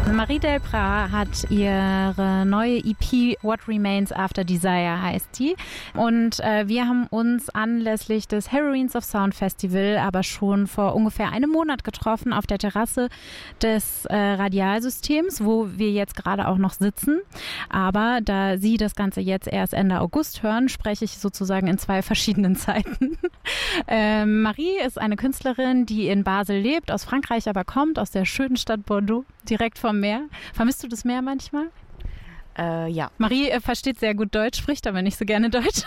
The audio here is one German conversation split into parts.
Marie Delprat hat ihre neue EP What Remains After Desire heißt die. Und wir haben uns anlässlich des Heroines of Sound Festival aber schon vor ungefähr einem Monat getroffen auf der Terrasse des Radialsystems, wo wir jetzt gerade auch noch sitzen. Aber da Sie das Ganze jetzt erst Ende August hören, spreche ich sozusagen in zwei verschiedenen Zeiten. Marie ist eine Künstlerin, die in Basel lebt, aus Frankreich aber kommt, aus der schönen Stadt Bordeaux, direkt vom Meer. Vermisst du das Meer manchmal? Ja. Marie versteht sehr gut Deutsch, spricht aber nicht so gerne Deutsch.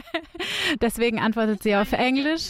Deswegen antwortet sie auf Englisch.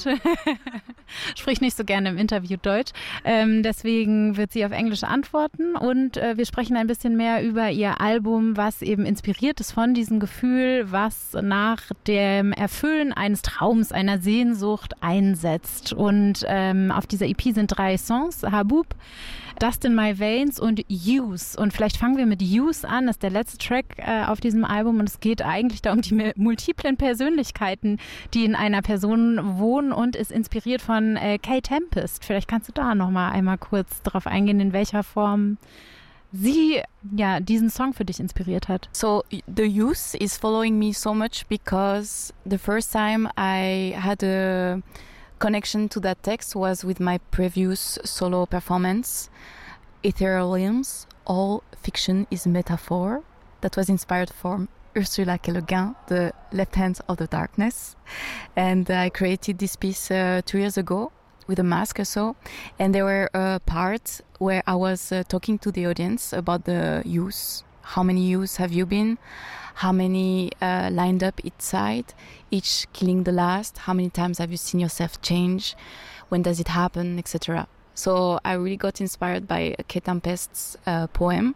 Spricht nicht so gerne im Interview Deutsch. Deswegen wird sie auf Englisch antworten. Und wir sprechen ein bisschen mehr über ihr Album, was eben inspiriert ist von diesem Gefühl, was nach dem Erfüllen eines Traums, einer Sehnsucht einsetzt. Und auf dieser EP sind 3 Songs. Habub, Dust in My Veins und Use. Und vielleicht fangen wir mit Use an. Das ist der letzte Track auf diesem Album. Und es geht eigentlich da um die multiplen Persönlichkeiten, die in einer Person wohnen und ist inspiriert von Kay Tempest. Vielleicht kannst du da noch mal einmal kurz drauf eingehen, in welcher Form sie ja diesen Song für dich inspiriert hat. So the Use is following me so much because the first time I had a connection to that text was with my previous solo performance, Ethereal Realms, All Fiction is Metaphor, that was inspired from Ursula K. Le Guin, The Left Hand of the Darkness. And I created this piece 2 years ago with a mask or so. And there were parts where I was talking to the audience about the use. How many use have you been? How many lined up each side, each killing the last? How many times have you seen yourself change? When does it happen, etc.? So I really got inspired by Kay Tempest's poem.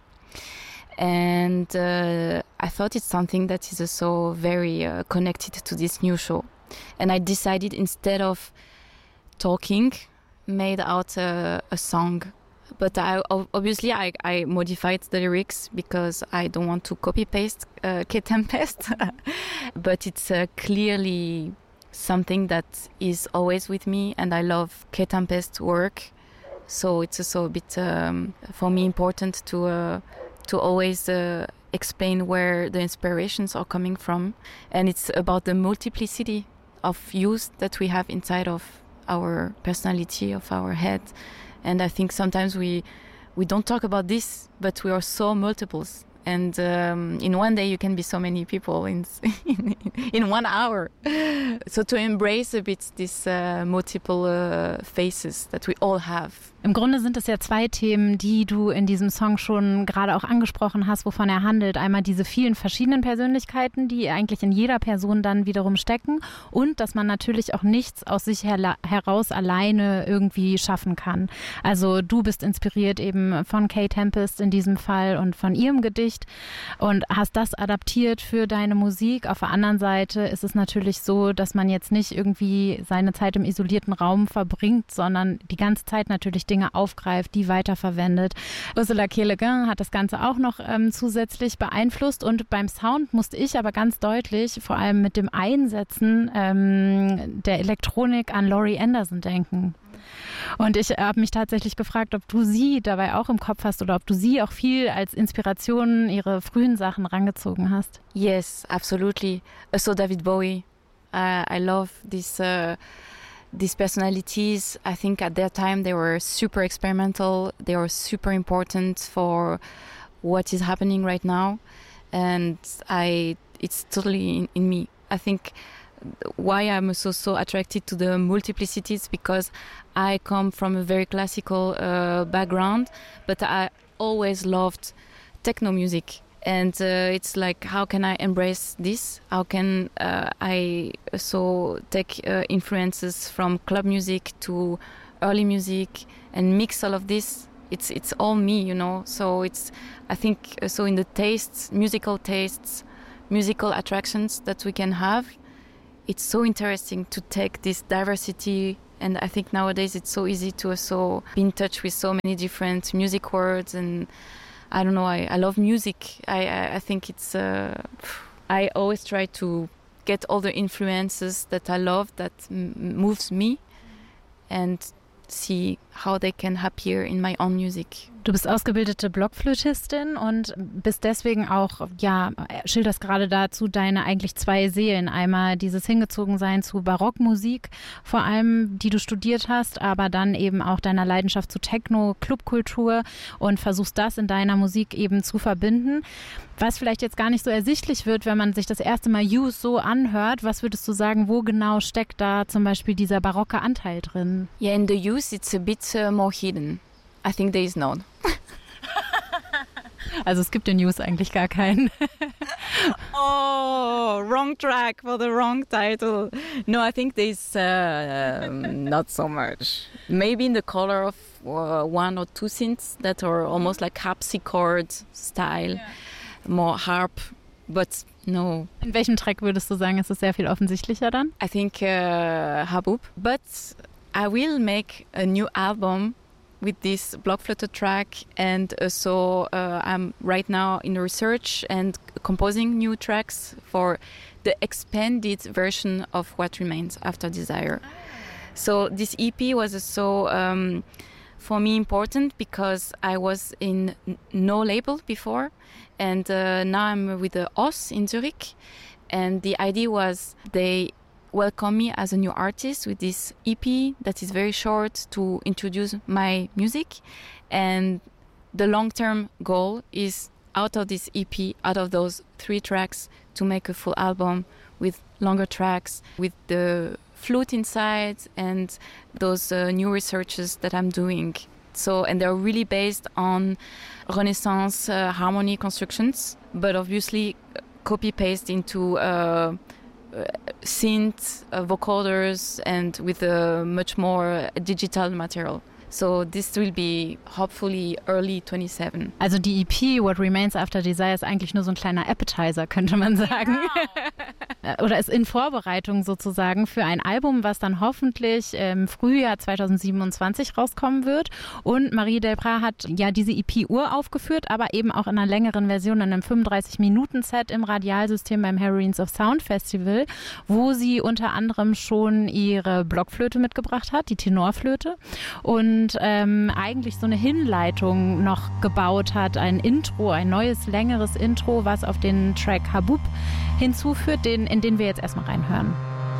And I thought it's something that is also very connected to this new show. And I decided instead of talking, made out a song. But obviously I modified the lyrics because I don't want to copy-paste Kay Tempest. But it's clearly something that is always with me, and I love Kay Tempest's work. So it's also a bit, for me, important to always explain where the inspirations are coming from. And it's about the multiplicity of use that we have inside of our personality, of our head. And I think sometimes we don't talk about this, but we are so multiples. And in one day you can be so many people in 1 hour. So to embrace a bit these multiple faces that we all have. Im Grunde sind es ja 2 Themen, die du in diesem Song schon gerade auch angesprochen hast, wovon er handelt. Einmal diese vielen verschiedenen Persönlichkeiten, die eigentlich in jeder Person dann wiederum stecken, und dass man natürlich auch nichts aus sich heraus alleine irgendwie schaffen kann. Also du bist inspiriert eben von Kay Tempest in diesem Fall und von ihrem Gedicht und hast das adaptiert für deine Musik. Auf der anderen Seite ist es natürlich so, dass man jetzt nicht irgendwie seine Zeit im isolierten Raum verbringt, sondern die ganze Zeit natürlich Dinge aufgreift, die weiterverwendet. Ursula K. Le Guin hat das Ganze auch noch zusätzlich beeinflusst, und beim Sound musste ich aber ganz deutlich, vor allem mit dem Einsetzen der Elektronik, an Laurie Anderson denken. Und ich habe mich tatsächlich gefragt, ob du sie dabei auch im Kopf hast oder ob du sie auch viel als Inspiration, ihre frühen Sachen rangezogen hast. Yes, absolutely. So David Bowie, I love these personalities. I think at their time they were super experimental. They were super important for what is happening right now. And it's totally in me. I think why I'm also so attracted to the multiplicities, because I come from a very classical background, but I always loved techno music. And it's like, how can I embrace this? How can I also take influences from club music to early music and mix all of this? It's all me, you know. So I think so in the musical attractions that we can have, it's so interesting to take this diversity. And I think nowadays it's so easy to also be in touch with so many different music words. And I don't know, I love music. I think it's, I always try to get all the influences that I love, that moves me, and see how they can appear in my own music. Du bist ausgebildete Blockflötistin und bist deswegen auch, schilderst gerade dazu deine eigentlich zwei Seelen. Einmal dieses Hingezogensein zu Barockmusik, vor allem, die du studiert hast, aber dann eben auch deiner Leidenschaft zu Techno, Clubkultur und versuchst das in deiner Musik eben zu verbinden. Was vielleicht jetzt gar nicht so ersichtlich wird, wenn man sich das erste Mal Youth so anhört, was würdest du sagen, wo genau steckt da zum Beispiel dieser barocke Anteil drin? Yeah, in the Youth it's a bit more hidden. I think there is none. Also es gibt in News eigentlich gar keinen. Oh, wrong track for the wrong title. No, I think there's not so much. Maybe in the color of one or two synths that are almost like harpsichord style, more harp, but no. In welchem Track würdest du sagen, ist es sehr viel offensichtlicher dann? I think Habub, but I will make a new album with this Blockflöte track, and so I'm right now in research and composing new tracks for the expanded version of What Remains After Desire. So this EP was so for me important because I was in no label before, and now I'm with the OS in Zurich, and the idea was they welcome me as a new artist with this EP that is very short to introduce my music, and the long-term goal is out of this EP, out of those 3 tracks, to make a full album with longer tracks, with the flute inside and those new researches that I'm doing. So, and they're really based on Renaissance harmony constructions, but obviously copy-paste into synth, vocoders, and with a much more digital material. So this will be hopefully early 27. Also die EP What Remains After Desire ist eigentlich nur so ein kleiner Appetizer, könnte man sagen. Genau. Oder ist in Vorbereitung sozusagen für ein Album, was dann hoffentlich im Frühjahr 2027 rauskommen wird. Und Marie Delprat hat ja diese EP uraufgeführt, aber eben auch in einer längeren Version, in einem 35-Minuten-Set im Radialsystem beim Heroines of Sound Festival, wo sie unter anderem schon ihre Blockflöte mitgebracht hat, die Tenorflöte. Und eigentlich so eine Hinleitung noch gebaut hat, ein Intro, ein neues, längeres Intro, was auf den Track Habub hinzuführt, in den wir jetzt erstmal reinhören.